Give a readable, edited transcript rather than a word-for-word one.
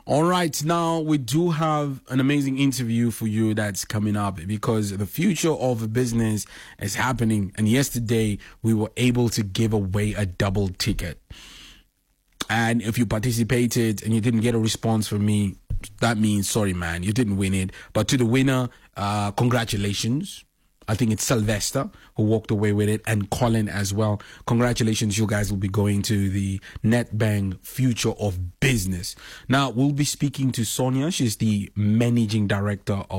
All right, now we do have an amazing interview for you that's coming up because the future of business is happening. And yesterday we were able to give away a double ticket. And if you participated and you didn't get a response from me, that means, sorry, man, you didn't win it. But to the winner, congratulations. I think it's Sylvester who walked away with it, and Colin as well. Congratulations, you guys will be going to the NetBank Future of Business. Now, we'll be speaking to Sonia. She's the managing director of